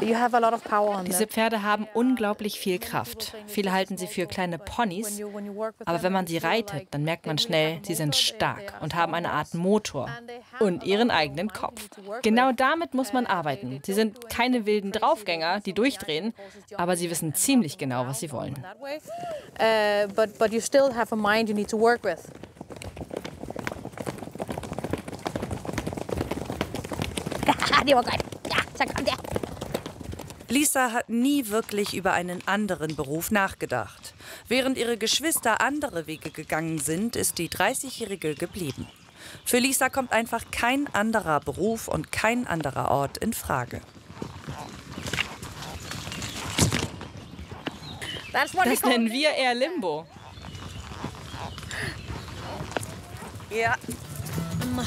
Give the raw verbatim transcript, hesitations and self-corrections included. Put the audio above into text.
Diese Pferde haben unglaublich viel Kraft. Viele halten sie für kleine Ponys, aber wenn man sie reitet, dann merkt man schnell, sie sind stark und haben eine Art Motor und ihren eigenen Kopf. Genau damit muss man arbeiten. Sie sind keine wilden Draufgänger, die durchdrehen, aber sie wissen ziemlich genau, was sie wollen. Lisa hat nie wirklich über einen anderen Beruf nachgedacht. Während ihre Geschwister andere Wege gegangen sind, ist die dreißigjährige geblieben. Für Lisa kommt einfach kein anderer Beruf und kein anderer Ort in Frage. Das nennen wir eher Limbo. Ja.